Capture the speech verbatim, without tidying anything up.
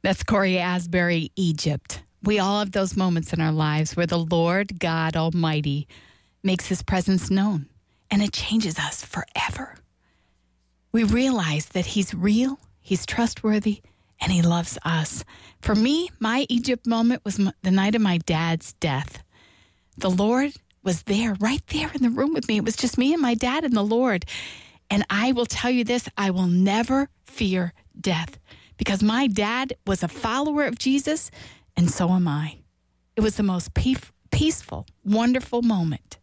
That's Corey Asbury, Egypt. We all have those moments in our lives where the Lord God Almighty makes his presence known, and it changes us forever. We realize that he's real, he's trustworthy, and he loves us. For me, my Egypt moment was the night of my dad's death. The Lord was there, right there in the room with me. It was just me and my dad and the Lord. And I will tell you this, I will never fear death because my dad was a follower of Jesus, and so am I. It was the most peaceful, wonderful moment.